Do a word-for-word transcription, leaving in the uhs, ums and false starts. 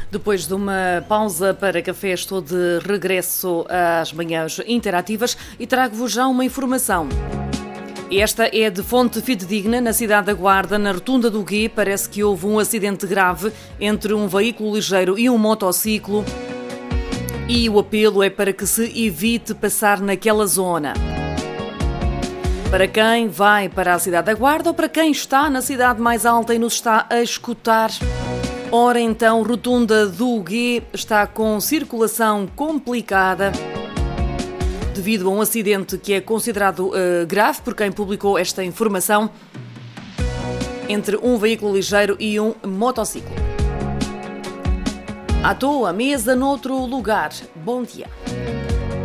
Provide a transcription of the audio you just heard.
Depois de uma pausa para café, estou de regresso às manhãs interativas e trago-vos já uma informação. Esta é de fonte fidedigna. Na cidade da Guarda, na rotunda do Gué, parece que houve um acidente grave entre um veículo ligeiro e um motociclo e o apelo é para que se evite passar naquela zona. Para quem vai para a cidade da Guarda ou para quem está na cidade mais alta e nos está a escutar, ora então, rotunda do Gué está com circulação complicada devido a um acidente que é considerado uh, grave por quem publicou esta informação entre um veículo ligeiro e um motociclo. À toa, mesa noutro lugar. Bom dia.